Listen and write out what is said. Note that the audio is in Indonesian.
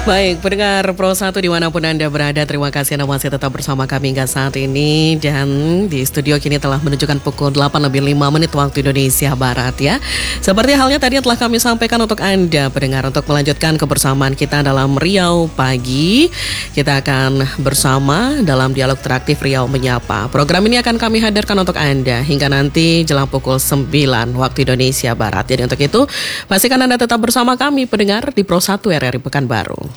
Baik, pendengar Pro 1 dimanapun Anda berada, terima kasih Anda masih tetap bersama kami hingga saat ini. Dan di studio kini telah menunjukkan pukul 8:05 waktu Indonesia Barat ya. Seperti halnya tadi yang telah kami sampaikan untuk Anda pendengar, untuk melanjutkan kebersamaan kita dalam Riau Pagi. Kita akan bersama dalam dialog teraktif Riau Menyapa. Program ini akan kami hadirkan untuk Anda hingga nanti jelang pukul 9 waktu Indonesia Barat. Jadi untuk itu, pastikan Anda tetap bersama kami pendengar di Pro 1 RRI Pekanbaru.